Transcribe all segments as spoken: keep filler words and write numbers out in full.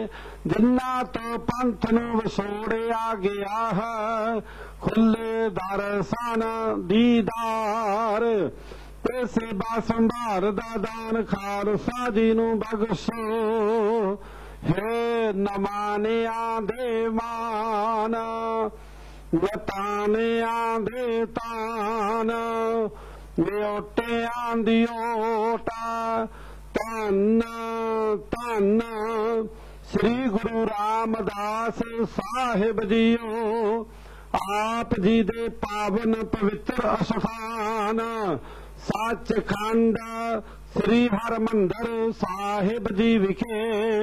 जिन्ना तो पंथ नूं विछोड़िया गया है खुले दरसान दीदार ते सेवा संभार दा दान खालसा जी नूं बख्शो हे नमानिया दे मान वतानिया दे तान न्योटिया दी ओटा धन धन श्री गुरु रामदास साहिब जीओ आप जी दे पावन पवित्र अस्थान सचखंड श्री हरमंदर साहिब जी विखे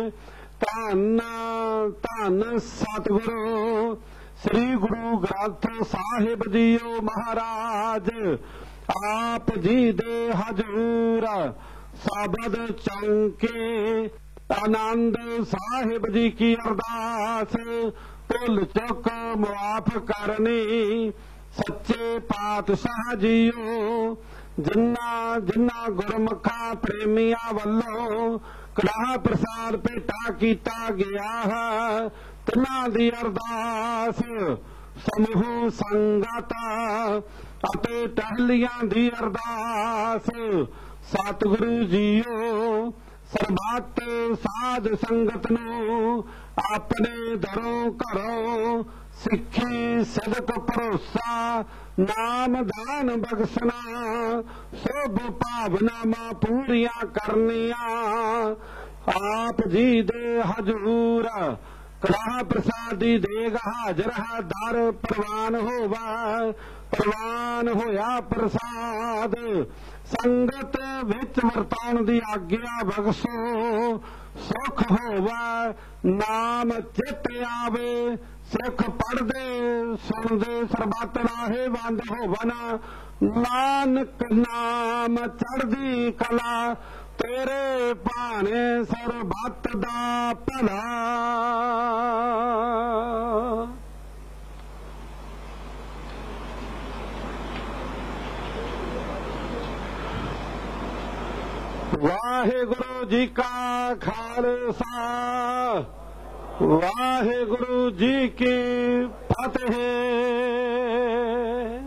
धन धन सतगुरु श्री गुरु ग्रंथ साहिब जीओ महाराज आप जी दे हजूर सबद चौंके आनंद साहिब जी की अरदास भुल चुक मुआफ करनी सच्चे पातशाह जीओ जिन्ना जिन्ना गुरमुखा प्रेमिया वल्लों कड़ाह प्रसाद भेटा किया गया है तिन्हां दी अरदास समूह संगत अते टहलियां दी अरदास सतगुरु जीओ सरबत साध संगत नूं अपने दरों घरों सिक्खी सदक भरोसा नाम दान बख्शना शुभ भावनावां पूरियां करनिया आप जी दे हजूर कड़ाह प्रसादी देग हाजर है दर प्रवान होवा प्रवान होया प्रसाद संगत विच वरताउण दी आग्या बख्शो सुख होवा नाम चित आवे सिख पढ़दे सुनदे सरबत राहे वंद होवन नानक नाम चढ़दी कला तेरे भाने सरबत दा भला वाहिगुरु जी का खालसा वाहिगुरु जी की फतेह।